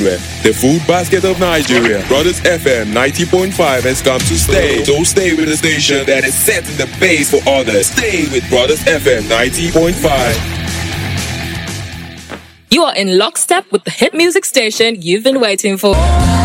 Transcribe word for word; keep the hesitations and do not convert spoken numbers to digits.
elsewhere. The food basket of Nigeria. Brothers F M ninety point five has come to stay. So stay with the station that is setting the pace for others. Stay with Brothers F M ninety point five. You are in lockstep with the hit music station you've been waiting for.